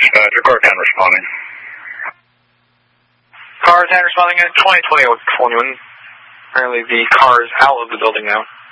Car 10 responding. Car 10 responding at 2020 with California. Apparently the car is out of the building now.